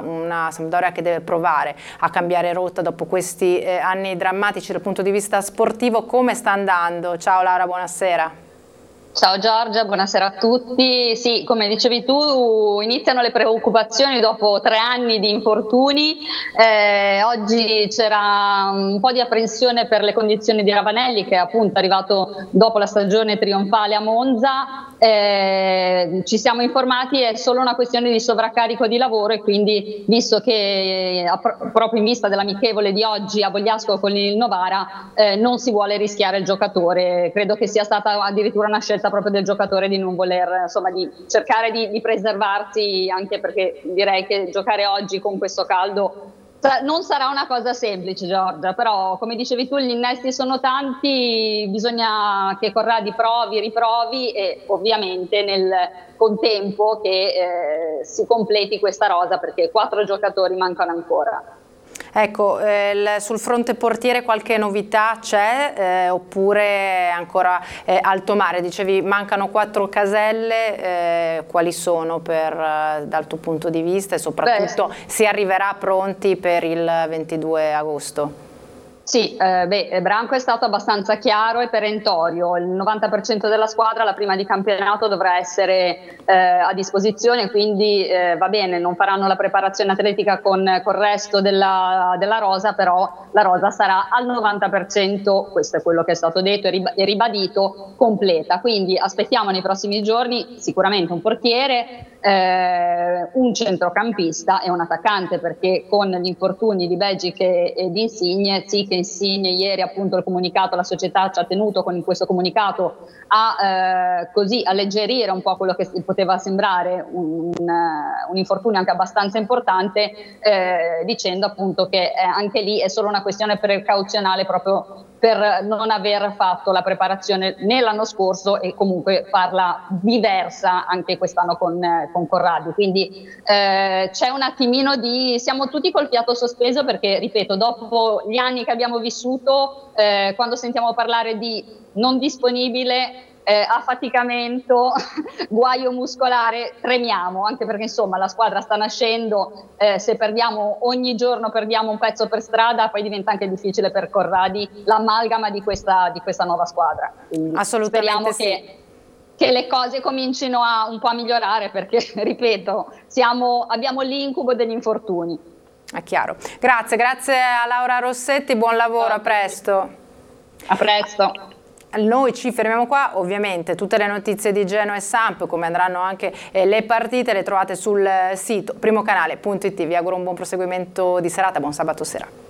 una Sampdoria che deve provare a cambiare rotta dopo questi anni drammatici dal punto di vista sportivo. Come sta andando? Ciao Laura, buonasera. Ciao Giorgia, buonasera a tutti. Sì, come dicevi tu, iniziano le preoccupazioni dopo 3 anni di infortuni. Oggi c'era un po' di apprensione per le condizioni di Ravanelli, che è appunto arrivato dopo la stagione trionfale a Monza. Ci siamo informati, è solo una questione di sovraccarico di lavoro, e quindi, visto che proprio in vista dell'amichevole di oggi a Bogliasco con il Novara, non si vuole rischiare il giocatore. Credo che sia stata addirittura una scelta proprio del giocatore di non voler, insomma, di cercare di preservarsi, anche perché direi che giocare oggi con questo caldo non sarà una cosa semplice, Giorgia, però come dicevi tu gli innesti sono tanti, bisogna che Corradi provi, riprovi, e ovviamente nel contempo che si completi questa rosa, perché 4 giocatori mancano ancora. Ecco, sul fronte portiere qualche novità c'è oppure ancora alto mare? Dicevi mancano 4 caselle, quali sono dal tuo punto di vista, e soprattutto si arriverà pronti per il 22 agosto? Sì, Branco è stato abbastanza chiaro e perentorio. Il 90% della squadra la prima di campionato dovrà essere a disposizione, quindi va bene, non faranno la preparazione atletica con il resto della rosa, però la rosa sarà al 90%, questo è quello che è stato detto e ribadito, completa. Quindi aspettiamo nei prossimi giorni sicuramente un portiere, un centrocampista e un attaccante, perché con gli infortuni di Begic e di Insigne, sì che Insigne ieri appunto il comunicato, la società ci ha tenuto con questo comunicato a così alleggerire un po' quello che poteva sembrare un infortunio anche abbastanza importante, dicendo appunto che anche lì è solo una questione precauzionale, proprio per non aver fatto la preparazione né l'anno scorso e comunque farla diversa anche quest'anno con Corradi. Quindi c'è un attimino siamo tutti col fiato sospeso, perché ripeto, dopo gli anni che abbiamo vissuto, quando sentiamo parlare di non disponibile, affaticamento, guaio muscolare, tremiamo, anche perché insomma la squadra sta nascendo, se perdiamo ogni giorno, perdiamo un pezzo per strada, poi diventa anche difficile per Corradi l'amalgama di questa nuova squadra. Quindi assolutamente speriamo sì. che le cose comincino un po' a migliorare, perché ripeto, abbiamo l'incubo degli infortuni. È chiaro. Grazie a Laura Rossetti, buon lavoro, a presto. A presto. Noi ci fermiamo qua, ovviamente tutte le notizie di Genoa e Samp, come andranno anche le partite, le trovate sul sito primocanale.it. Vi auguro un buon proseguimento di serata, buon sabato sera.